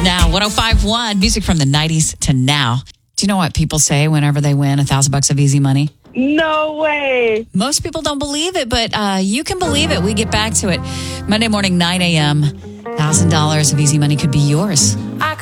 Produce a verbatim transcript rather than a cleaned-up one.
Now, one oh five point one, music from the nineties to now. Do you know what people say whenever they win a thousand bucks of easy money? No way. Most people don't believe it, but uh, you can believe it. We get back to it. Monday morning, nine a.m., one thousand dollars of easy money could be yours. I